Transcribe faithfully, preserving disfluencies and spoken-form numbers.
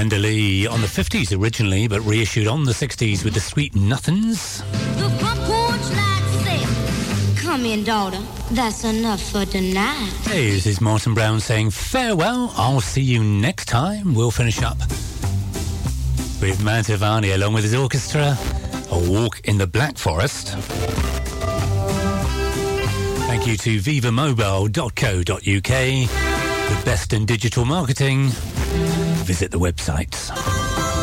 Amanda Lee on the fifties originally, but reissued on the sixties with the Sweet Nothings. The front porch lights say, come in, daughter. That's enough for tonight. Hey, this is Martin Brown saying farewell. I'll see you next time. We'll finish up with Mantovani along with his orchestra, A Walk in the Black Forest. Thank you to viva mobile dot co dot uk. The best in digital marketing. Visit the website.